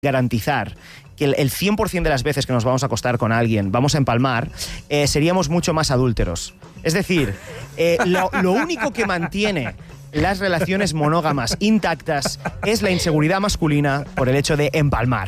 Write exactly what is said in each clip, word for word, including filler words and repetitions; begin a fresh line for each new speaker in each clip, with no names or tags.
garantizar que el, el cien por ciento de las veces que nos vamos a acostar con alguien vamos a empalmar, eh, seríamos mucho más adúlteros. Es decir, eh, lo, lo único que mantiene las relaciones monógamas intactas es la inseguridad masculina por el hecho de empalmar.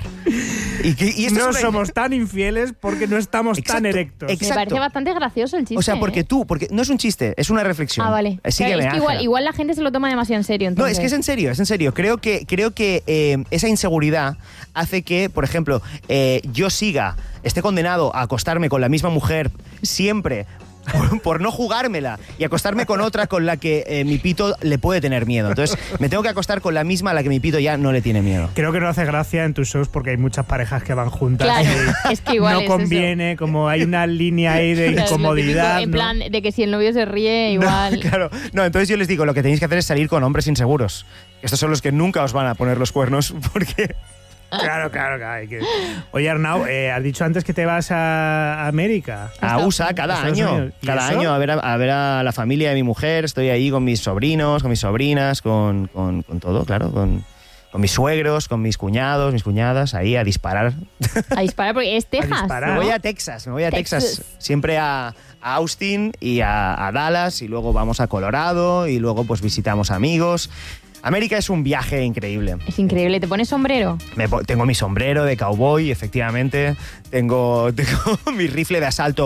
Y, que, y no somos tan infieles porque no estamos exacto, tan erectos.
Exacto. Me parece bastante gracioso el chiste.
O sea, porque
¿eh?
tú, porque no es un chiste, es una reflexión.
Ah, vale.
Así que
es que igual, igual la gente se lo toma demasiado en serio. Entonces.
No, es que es en serio, es en serio. Creo que, creo que eh, esa inseguridad hace que, por ejemplo, eh, yo siga, esté condenado a acostarme con la misma mujer siempre. Por, por no jugármela y acostarme con otra con la que eh, mi pito le puede tener miedo. Entonces me tengo que acostar con la misma a la que mi pito ya no le tiene miedo.
Creo que no hace gracia en tus shows porque hay muchas parejas que van juntas.
Claro,
y
es que igual
no
es
conviene,
eso.
Como hay una línea ahí de
claro,
incomodidad.
Típico, en
¿no?
plan de que si el novio se ríe igual.
No, claro, no, entonces yo les digo, lo que tenéis que hacer es salir con hombres inseguros. Estos son los que nunca os van a poner los cuernos porque...
Claro, claro, claro. Hay que... Oye, Arnau, eh, has dicho antes que te vas a América.
A U S A cada año. Cada año a ver a, a ver a la familia de mi mujer. Estoy ahí con mis sobrinos, con mis sobrinas, con, con, con todo, claro, con, con mis suegros, con mis cuñados, mis cuñadas, ahí a disparar.
A disparar, porque es Texas, ¿no?
Me voy a Texas, me voy a Texas. Texas. Siempre a, a Austin y a, a Dallas, y luego vamos a Colorado, y luego pues visitamos amigos. América es un viaje increíble.
Es increíble. ¿Te pones sombrero?
Me po- tengo mi sombrero de cowboy, efectivamente. Tengo, tengo mi rifle de asalto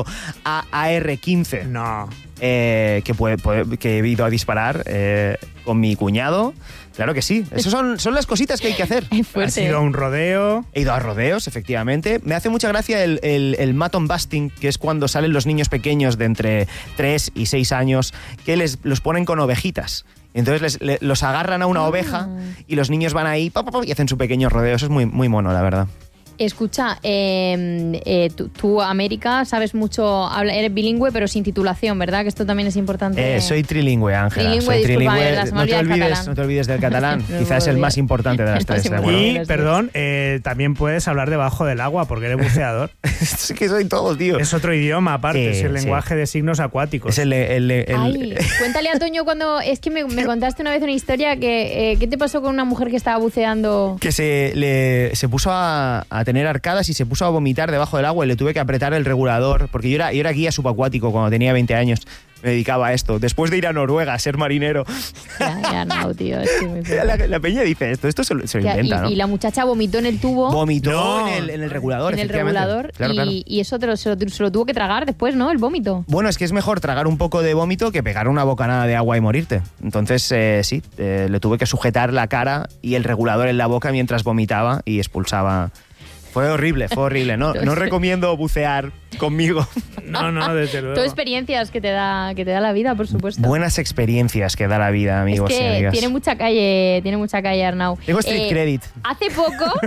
A R quince.
No.
Eh, que, puede, puede, que he ido a disparar eh, con mi cuñado. Claro que sí. Esas son, son las cositas que hay que hacer.
¿Has ido a un rodeo?
He ido a rodeos, efectivamente. Me hace mucha gracia el, el, el mutton busting, que es cuando salen los niños pequeños de entre tres y seis años, que les, los ponen con ovejitas. Entonces les, les, los agarran a una
ah.
oveja y los niños van ahí pa, pa, pa, y hacen su pequeño rodeo. Eso es muy, muy mono, la verdad.
Escucha, eh, eh, tú, tú, América, sabes mucho, habla, eres bilingüe, pero sin titulación, ¿verdad? Que esto también es importante.
Eh, soy trilingüe, Ángela.
Trilingüe,
soy trilingüe.
disculpa,
No te olvides, no te olvides del catalán.
no
Quizás es el más importante de las tres.
Y, bueno. perdón, eh, también puedes hablar debajo del agua porque eres buceador.
Es que soy todo, tío.
Es otro idioma, aparte, sí, es el sí. lenguaje de signos acuáticos.
Es el... el, el, el
Ay, cuéntale a Toño cuando... Es que me, me contaste una vez una historia que... Eh, ¿Qué te pasó con una mujer que estaba buceando?
Que se, le, se puso a, a tener arcadas y se puso a vomitar debajo del agua y le tuve que apretar el regulador, porque yo era, yo era guía subacuático cuando tenía veinte años. Me dedicaba a esto. Después de ir a Noruega a ser marinero.
Ya, ya no, tío. Es que muy
la, la peña dice esto. Esto se, se lo
ya,
inventa,
y,
¿no?
Y la muchacha vomitó en el tubo.
Vomitó no. en, el, en el regulador,
En el regulador.
Claro,
y,
claro.
y eso te lo, se, lo, se lo tuvo que tragar después, ¿no? El vómito.
Bueno, es que es mejor tragar un poco de vómito que pegar una bocanada de agua y morirte. Entonces, eh, sí, eh, le tuve que sujetar la cara y el regulador en la boca mientras vomitaba y expulsaba... Fue horrible, fue horrible. No, no recomiendo bucear conmigo.
No, no, desde luego.
Todo experiencias que te da que te da la vida, por supuesto.
Buenas experiencias que da la vida, amigos
es que
y amigas.
Tiene mucha calle, tiene mucha calle Arnau.
Tengo street eh, credit.
Hace poco,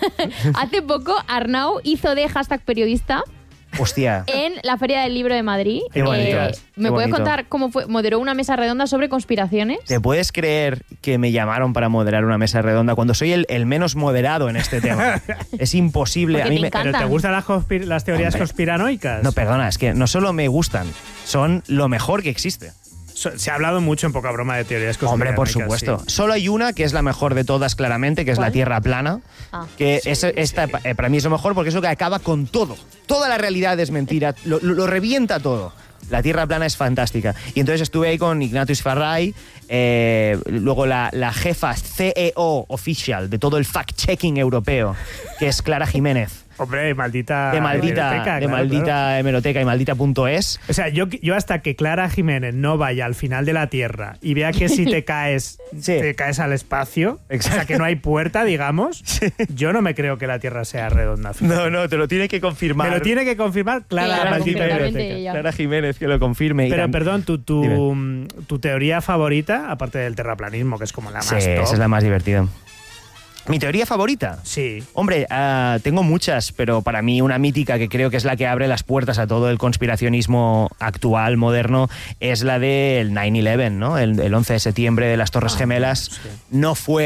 hace poco Arnau hizo de hashtag periodista.
Hostia.
En la Feria del Libro de Madrid.
Qué bonito.
Eh, ¿Me
Qué
puedes
bonito.
contar cómo fue? Moderó una mesa redonda sobre conspiraciones.
¿Te puedes creer que me llamaron para moderar una mesa redonda cuando soy el, el menos moderado en este tema? Es imposible.
Porque
a mí
te
me...
encantan.
¿Pero te gustan las, conspir- las teorías Hombre. conspiranoicas?
No, perdona, es que no solo me gustan, son lo mejor que existe.
Se ha hablado mucho en poca broma de teorías
Hombre, por
conspiranoicas.
supuesto.
Sí.
Solo hay una que es la mejor de todas, claramente, que es
¿Cuál?
la Tierra plana.
Ah.
Que
Sí,
es, esta,
sí.
eh, para mí es lo mejor porque es lo que acaba con todo. Toda la realidad es mentira, lo, lo, lo revienta todo. La Tierra plana es fantástica. Y entonces estuve ahí con Ignatius Farray, eh, luego la, la jefa C E O oficial de todo el fact-checking europeo, que es Clara Jiménez.
Hombre, maldita
De maldita,
hemeroteca,
de
claro,
maldita
claro.
hemeroteca y maldita punto es.
O sea, yo, yo hasta que Clara Jiménez no vaya al final de la Tierra y vea que si te caes,
Sí.
te caes al espacio,
Exacto.
o sea, que no hay puerta, digamos,
Sí.
yo no me creo que la Tierra sea redonda. Fíjate.
No, no, te lo tiene que confirmar.
Me lo tiene que confirmar Clara,
Claro,
la maldita
completamente
hemeroteca.
ella.
Clara Jiménez que lo confirme. Y
Pero
tam-
perdón, tu, tu, tu teoría favorita, aparte del terraplanismo, que es como la
Sí,
más top.
esa es la más divertida. ¿Mi teoría favorita?
Sí.
Hombre, uh, tengo muchas, pero para mí una mítica que creo que es la que abre las puertas a todo el conspiracionismo actual, moderno, es la del nueve once, ¿no? El, el once de septiembre de las Torres
Ah,
Gemelas.
sí.
No fue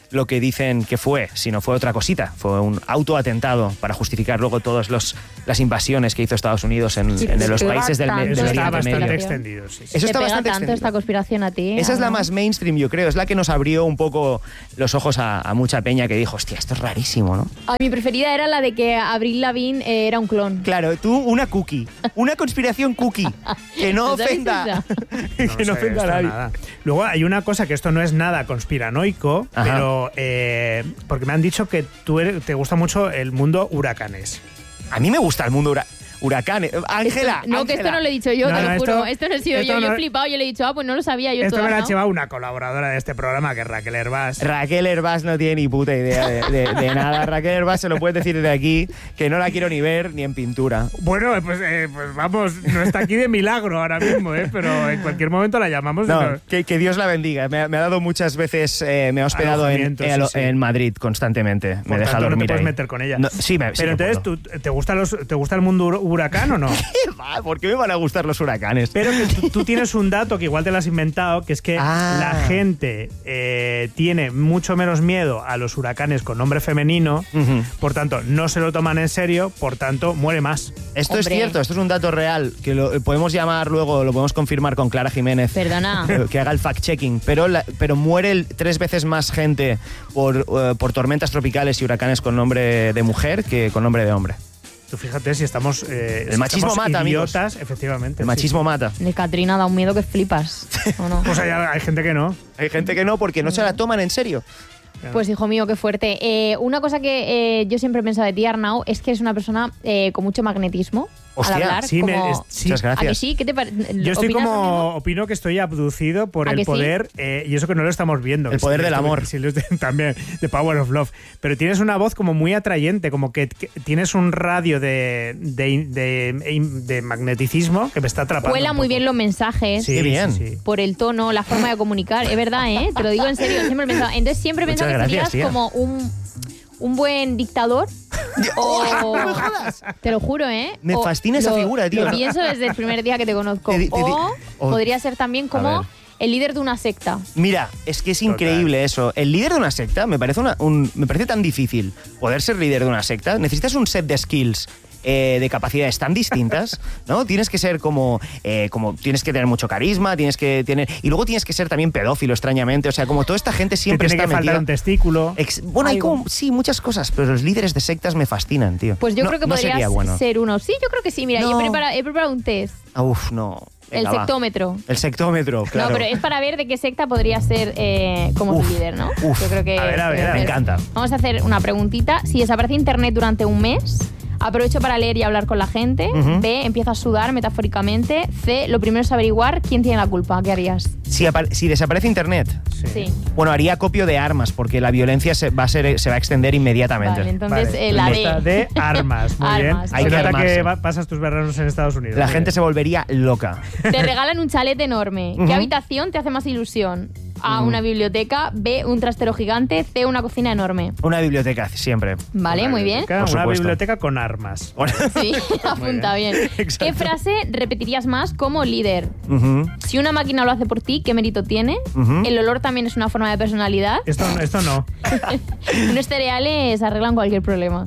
lo que dicen que fue, sino fue otra cosita. Fue un autoatentado para justificar luego todas las invasiones que hizo Estados Unidos en,
Sí,
en
sí,
los
sí.
países del, me-
Eso
del
está
Oriente
bastante
Medio.
extendido, sí. sí.
Eso
Te
está
pega
bastante
tanto
extendido.
esta conspiración a ti.
Esa es la
Ana?
más mainstream, yo creo. Es la que nos abrió un poco los ojos a, a mucha peña que dijo, hostia, esto es rarísimo, ¿no?
A mi preferida era la de que Avril Lavigne eh, era un clon.
Claro, tú una cookie. Una conspiración cookie. Que no
¿No sabes
ofenda.
esa?
que no,
sé
ofenda a
esto
nadie.
nada. Luego hay una cosa que esto no es nada conspiranoico,
Ajá.
pero eh, porque me han dicho que tú eres- te gusta mucho el mundo huracanes.
A mí me gusta el mundo hura- huracanes. Ángela,
No, que esto
Ángela.
no lo he dicho yo,
No,
te
no,
lo juro.
esto-
Esto no he sido
esto
yo. Yo
no-
he flipado. Yo le he dicho, ah, pues no lo sabía yo.
Esto
esto,
me lo ha
¿no?
llevado una colaboradora de este programa, que es Raquel Hervás.
Raquel Hervás no tiene ni puta idea de, de- de nada. Raquel Hervás se lo puedes decir desde aquí, que no la quiero ni ver ni en pintura.
Bueno, pues, eh, pues vamos, no está aquí de milagro ahora mismo, ¿eh? Pero en cualquier momento la llamamos. y
No,
nos-
que, que Dios la bendiga. Me, ha- me ha dado muchas veces, eh, me ha hospedado en,
Alojamiento,
en,
sí, sí.
en Madrid constantemente.
Por
me deja
tanto,
dormir
no te puedes
ahí.
meter con ella.
No, sí, me, sí
Pero
que
entonces,
puedo.
¿tú, te, gusta los, ¿te gusta el mundo hur- huracán o no?
¿Qué va? ¿Por qué me van a gustar los huracanes?
Pero que tú, tú tienes un dato que igual te lo has inventado, que es que
Ah.
la gente eh, tiene mucho menos miedo a los huracanes con nombre femenino,
Ujú.
por tanto, no se lo toman en serio, por tanto, muere más.
Esto es
Hombre.
cierto, esto es un dato real, que lo eh, podemos llamar luego, lo podemos confirmar con Clara Jiménez.
Perdona.
eh, Que haga el fact-checking, pero, la- pero muere el- tres veces más gente por, eh, por tormentas tropicales y huracanes con nombre de mujer que con nombre de hombre.
Tú fíjate si estamos. eh,
El
si
machismo
estamos
mata, amigos.
idiotas, efectivamente.
El
sí.
machismo mata.
De Katrina da un miedo que flipas. ¿O no?
Pues hay, hay gente que no.
Hay gente que no, porque no se la toman en serio.
Pues hijo mío, qué fuerte. Eh, una cosa que eh, yo siempre he pensado de ti, Arnau, es que es una persona eh, con mucho magnetismo
Hostia,
al hablar.
Sí, me-
como-
es- sí.
Muchas
¿A que
gracias.
sí? ¿Qué te parece?
Yo estoy
¿Opinas lo mismo?
como. Opino que estoy abducido por
¿A
el
que sí?
poder, eh, y eso que no lo estamos viendo.
El
que
poder
sí,
del
esto-
amor.
sí, lo estoy- también, The Power of Love. Pero tienes una voz como muy atrayente, como que, que tienes un radio de, de, de- de magneticismo que me está atrapando.
Cuela
un
muy
poco.
bien los mensajes.
Sí,
Qué bien.
sí, sí.
Por el tono, la forma de comunicar. Es verdad, ¿eh? Te lo digo en serio. Siempre he pensado. Entonces siempre he
Muchas
pensado que
gracias,
serías
tía.
como un, un buen dictador. o,
¡No me jodas!
Te lo juro, ¿eh?
Me
O
fascina esa
lo-
figura, tío.
Lo pienso desde el primer día que te conozco.
Te di- te di-
o
o-
podría ser también
A
como
ver.
el líder de una secta.
Mira, es que es
Total.
increíble eso. El líder de una secta me parece, una- un- me parece tan difícil poder ser líder de una secta. Necesitas un set de skills. eh, de capacidades tan distintas, ¿no? Tienes que ser como, eh, como, tienes que tener mucho carisma, tienes que tener, y luego tienes que ser también pedófilo, extrañamente, o sea, como toda esta gente
Te
siempre
tiene
está
que faltar
metida.
un testículo.
Ex- bueno, hay
Algo.
como, sí, muchas cosas, pero los líderes de sectas me fascinan, tío.
Pues yo
No-
creo que
no
podrías
sería bueno.
ser uno. Sí, yo creo que sí. Mira, yo
No.
he preparado, he preparado un test.
Ah, uf, no. Venga,
el
va.
sectómetro.
El sectómetro, claro.
No, pero es para ver de qué secta podría ser eh, como
Uf,
tu líder, ¿no?
uf.
Yo creo que.
A ver, a ver,
eh,
a ver.
Me encanta.
Vamos a hacer una preguntita. Si desaparece internet durante un mes, aprovecho para leer y hablar con la gente.
Ujú.
B, empiezo a sudar metafóricamente. C, lo primero es averiguar quién tiene la culpa. ¿Qué harías?
Si, apar- si desaparece internet,
Sí.
bueno, haría acopio de armas, porque la violencia se va a, ser, se va a extender inmediatamente.
Vale, entonces
Vale.
eh, la
Lista
D.
de armas. Muy
Armas,
bien.
Hay
Se
que
nota
armarse.
que va- pasas tus veranos en Estados Unidos.
La
Muy
gente
bien.
se volvería loca.
Te regalan un chalet enorme. ¿Qué
Ujú.
habitación te hace más ilusión? A, una biblioteca. B, un trastero gigante. C, una cocina enorme.
Una biblioteca, siempre.
Vale,
Una
muy bien.
biblioteca,
Por
Una
supuesto.
biblioteca con armas.
Sí, apunta bien.
Exacto.
¿Qué frase repetirías más como líder?
Ujú.
Si una máquina lo hace por ti, ¿qué mérito tiene?
Ujú.
El olor también es una forma de personalidad.
Esto, esto no.
Unos cereales arreglan cualquier problema.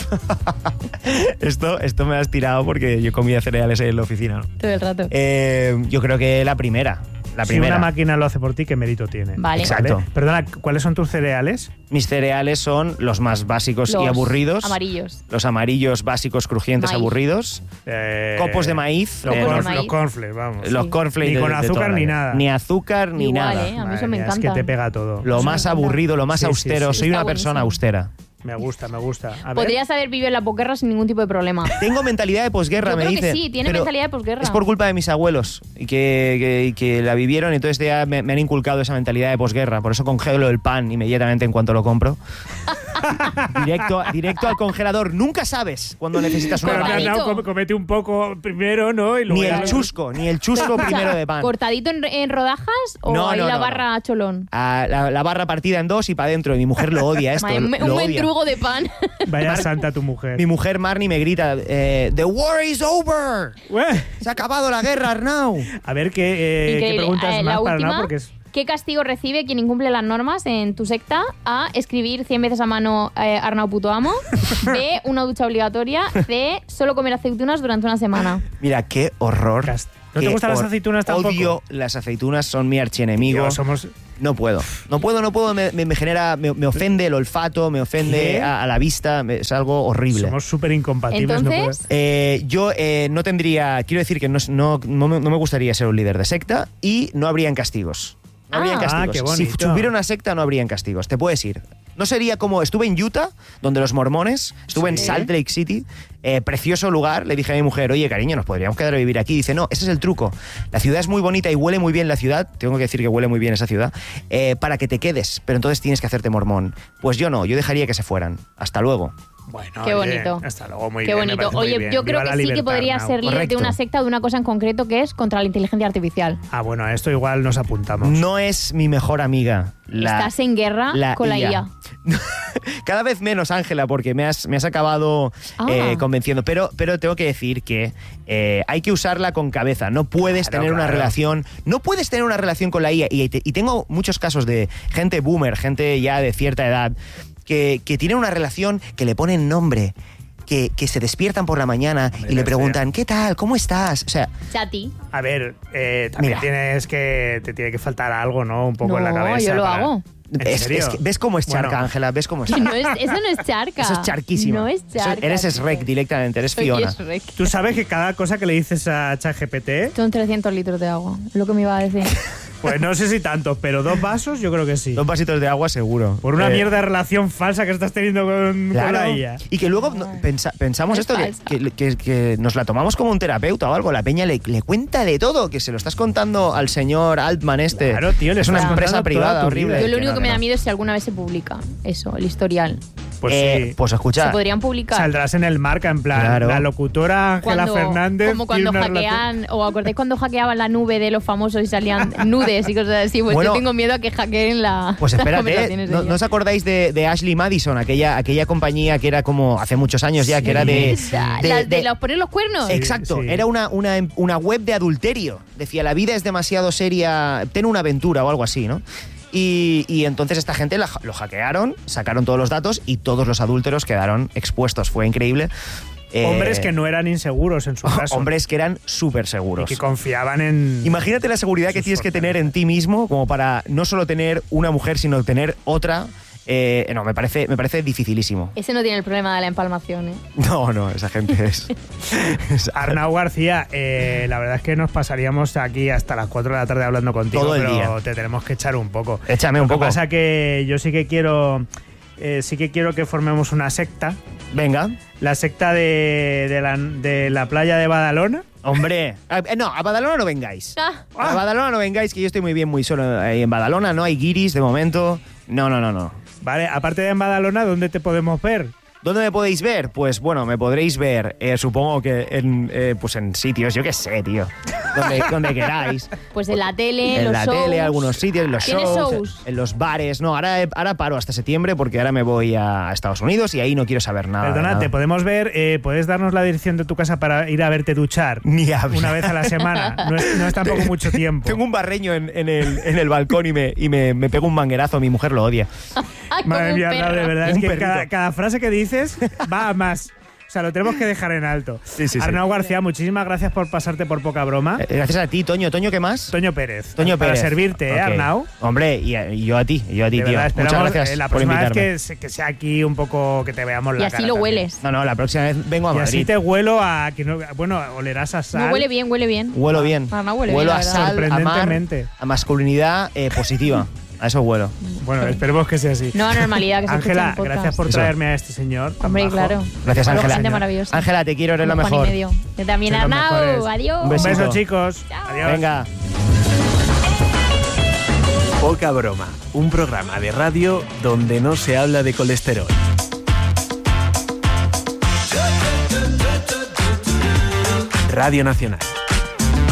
esto, esto me has tirado porque yo comía cereales en la oficina. ¿no?
Todo el rato.
Eh, yo creo que la primera. La
Si
primera.
una máquina lo hace por ti, ¿qué mérito tiene?
Vale.
Exacto.
Perdona, ¿cuáles son tus cereales?
Mis cereales son los más básicos
Los
y aburridos.
amarillos.
Los amarillos, básicos, crujientes,
Maíz.
aburridos.
Eh,
Copos de maíz.
Los,
eh,
Copos de
corn-
maíz.
los cornflakes, vamos.
Los
Sí.
cornflakes
Ni
de-
con
de
azúcar
toda la
ni
vida.
nada.
Ni azúcar ni
Igual,
nada.
¿eh? A mí
Madre
eso me
mía,
encanta.
Es que te pega todo.
Lo
Eso me
más
encanta.
aburrido, lo más
Sí, sí,
austero.
sí.
Soy
Está
una persona
buenísimo.
austera.
Me gusta, me gusta. A ver.
Podrías haber vivido en la posguerra sin ningún tipo de problema.
Tengo mentalidad de posguerra,
Yo
me
creo que
dice.
sí, tiene
pero
mentalidad de posguerra.
Es por culpa de mis abuelos y que, que, que la vivieron y entonces ya me, me han inculcado esa mentalidad de posguerra. Por eso congelo el pan inmediatamente en cuanto lo compro. directo, directo al congelador. Nunca sabes cuando necesitas una
Pero,
vaca.
Cortadito.
Arnau, com- comete un poco primero, ¿no? Y luego
Ni
ya
el
lo-
chusco, ni el chusco primero de pan.
¿Cortadito en, en rodajas o
No,
ahí
no,
la
no,
barra a cholón?
Ah, la, la barra partida en dos y para adentro. Y mi mujer lo odia esto.
Madre, un,
lo
un
odia.
mendrugo de pan.
Vaya santa tu mujer.
Mi mujer Marnie me grita, eh, The war is over.
Ué,
Se ha acabado la guerra, Arnau.
A ver qué, eh, qué
Increíble.
preguntas
Eh,
más
la
para
última,
Arnau, porque es...
¿Qué castigo recibe quien incumple las normas en tu secta? A. Escribir cien veces a mano eh, Arnau puto amo. B. Una ducha obligatoria. C. Solo comer aceitunas durante una semana.
Mira, qué horror.
Cast- ¿No te
qué
gustan las
hor-
aceitunas tampoco?
Odio las aceitunas, son mi archienemigo.
Tío, somos...
No puedo, no puedo, no puedo, me, me, me genera, me, me ofende el olfato, me ofende a, a la vista, me- es algo horrible.
Somos súper incompatibles. No
Entonces,
puedo-
Eh, yo eh, no tendría, quiero decir que no, no, no, me, no me gustaría ser un líder de secta y no habrían castigos. No
Ah.
habrían castigos.
Ah, qué
si
bonito.
hubiera una secta no habrían castigos, te puedes ir. No sería como, estuve en Utah, donde los mormones, estuve en
Sí.
Salt Lake City, eh, precioso lugar, le dije a mi mujer, oye cariño, nos podríamos quedar a vivir aquí. Dice, no, ese es el truco. La ciudad es muy bonita y huele muy bien la ciudad, tengo que decir que huele muy bien esa ciudad, eh, para que te quedes, pero entonces tienes que hacerte mormón. Pues yo no, yo dejaría que se fueran. Hasta luego.
Bueno,
Qué
oye,
bonito.
hasta luego, muy
qué
bien. me
bonito.
parece muy
Oye,
bien.
yo creo
Viva
que
la
sí que
libertad,
podría
Arnau.
ser líder de
Correcto.
una secta de una cosa en concreto que es contra la inteligencia artificial.
Ah, bueno, a esto igual nos apuntamos.
No es mi mejor amiga. La,
Estás en guerra
la
con la
I A.
I A.
Cada vez menos, Ángela, porque me has, me has acabado
Ah.
eh, convenciendo. Pero, pero tengo que decir que eh, hay que usarla con cabeza. No puedes
Claro,
tener una
claro.
relación. No puedes tener una relación con la I A. Y, te- y tengo muchos casos de gente boomer, gente ya de cierta edad, que, que tienen una relación que le ponen nombre. Que, que se despiertan por la mañana
Hombre,
y le
qué
preguntan, ¿qué tal? ¿Cómo estás? O sea,
Chati.
A ver, eh, también
Mira.
tienes que... Te tiene que faltar algo, ¿no? Un poco en la
No,
cabeza.
yo lo
para-
hago.
¿En
es-
serio?
es que- ¿ves cómo es charca,
Bueno,
Ángela? ¿Ves cómo es
Que
charca?
no es, eso no es charca.
Eso es charquísima.
No es
Eso-
charca.
eres
tío.
Shrek directamente, eres
Soy
Fiona.
Shrek.
Tú sabes que cada cosa que le dices a ChatGPT,
Son trescientos litros de agua, lo que me iba a decir.
pues no sé si tanto, pero dos vasos yo creo que sí.
Dos vasitos de agua seguro.
Por una
Eh,
mierda de relación falsa que estás teniendo con, con
Claro.
la I A.
Y que luego no, pensa- pensamos
Es
esto, que,
falsa.
que, que- que nos la tomamos como un terapeuta o algo. La peña le, le cuenta de todo, que se lo estás contando al señor Altman este.
Claro, tío, le
es una
estás
empresa
contando toda
privada
tu
horrible.
vida.
Yo lo único
no,
que me
no.
da miedo es si alguna vez se publica eso, el historial.
Pues
Eh,
sí.
Pues escucha,
Se podrían publicar.
Saldrás en el marca, en plan,
Claro.
la locutora Ángela
Cuando-
Fernández.
como cuando
tiene una relación-
hackean, o acordáis cuando hackeaban la nube de los famosos y salían nudes y cosas así, pues
Bueno,
yo tengo miedo a que hackeen la
pues
las
espérate,
conversaciones de
¿no,
ella.
¿no os acordáis de, de Ashley Madison, aquella, aquella compañía que era como hace muchos años ya, que era de...
Esa,
de-
la- de,
de-
los poner los cuernos.
Exacto,
sí.
era una, una, una web de adulterio. Decía, la vida es demasiado seria, ten una aventura o algo así, ¿no? Y, y entonces esta gente la- lo hackearon, sacaron todos los datos y todos los adúlteros quedaron expuestos. Fue increíble. Eh,
Hombres que no eran inseguros en su caso.
Hombres que eran súper
Y
seguros.
que confiaban en...
Imagínate la seguridad que
sus
tienes que tener en ti mismo como para no solo tener una mujer, sino tener otra. Eh, no, me parece, me parece dificilísimo.
Ese no tiene el problema de la empalmación, ¿eh?
No, no, esa gente es... es-
Arnau García, eh, la verdad es que nos pasaríamos aquí hasta las cuatro de la tarde hablando contigo,
Todo el
pero
día.
te tenemos que echar un poco.
Échame un
Lo
poco.
que pasa que yo sí que quiero... eh, sí que quiero que formemos una secta.
Venga.
La secta de, de, la, de la playa de Badalona.
Hombre, a- eh, no, a Badalona no vengáis.
Ah.
A Badalona no vengáis, que yo estoy muy bien, muy solo ahí en Badalona. No hay guiris de momento. No, no, no, no.
Vale, aparte de en Badalona, ¿dónde te podemos ver?
¿Dónde me podéis ver? Pues bueno, me podréis ver, eh, supongo que en, eh, pues en sitios, yo qué sé, tío. Donde, donde queráis.
Pues en la tele, en
En
los
la
shows.
tele, algunos sitios, en los
¿Tienes
shows,
shows?
en los bares. No, ahora, ahora paro hasta septiembre porque ahora me voy a Estados Unidos y ahí no quiero saber nada. de
Perdona,
nada.
te podemos ver, eh, ¿puedes darnos la dirección de tu casa para ir a verte duchar?
Ni hablar.
Una vez a la semana. No es, no es tampoco mucho tiempo.
Tengo un barreño en, en el, en el balcón y, me, y me, me pego un manguerazo. Mi mujer lo odia.
Ay, como
Madre
un
mía,
perro.
Arnau, de verdad, es
Un
que
perrito.
cada, cada frase que dices va a más. O sea, lo tenemos que dejar en alto.
Sí, sí, sí.
Arnau García, muchísimas gracias por pasarte por Poca Broma.
Eh, Gracias a ti, Toño. ¿Toño qué más?
Toño Pérez.
Toño
para
Pérez.
servirte, ¿eh,
Ok.
Arnau?
Hombre, y, y yo a ti, y yo a ti,
De
tío.
verdad,
Muchas
esperamos
gracias
eh, la
por
próxima vez
invitarme.
que, se- que sea aquí un poco, que te veamos la
Y
cara
así lo
también.
hueles.
No, no, la próxima vez vengo a
Y
Madrid.
así te huelo a... que no- bueno, olerás a sal.
No, huele bien, huele bien.
Huelo bien.
Arnau huele
huelo
bien,
a
la
sal,
verdad.
a mar,
Sorprendentemente.
a masculinidad eh, positiva. A eso huelo.
Bueno, esperemos que sea así.
No anormalidad que se escucha
Ángela,
en podcast.
gracias por
Eso.
traerme a este señor. tan
Hombre,
majo.
claro.
Gracias,
Bueno,
Ángela.
gente maravillosa.
Ángela, te quiero, eres la
Un mojón y
mejor.
medio. Yo también,
Sois los
Arnau.
mejores.
Adiós.
Un
Un
besito.
beso, chicos.
Chao.
Adiós.
Venga.
Poca Broma, un programa de radio donde no se habla de colesterol. Radio Nacional.